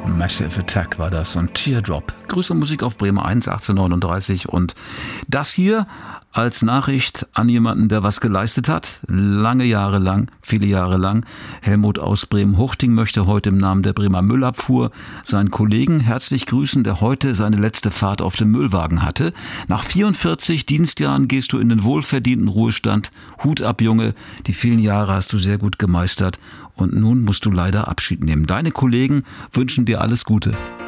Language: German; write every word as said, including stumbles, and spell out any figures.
Massive Attack war das und Teardrop. Grüße Musik auf Bremer eins, achtzehnhundertneununddreißig. Und das hier als Nachricht an jemanden, der was geleistet hat. Lange Jahre lang, viele Jahre lang. Helmut aus Bremen-Huchting möchte heute im Namen der Bremer Müllabfuhr seinen Kollegen herzlich grüßen, der heute seine letzte Fahrt auf dem Müllwagen hatte. Nach vierundvierzig Dienstjahren gehst du in den wohlverdienten Ruhestand. Hut ab, Junge. Die vielen Jahre hast du sehr gut gemeistert. Und nun musst du leider Abschied nehmen. Deine Kollegen wünschen dir alles Gute.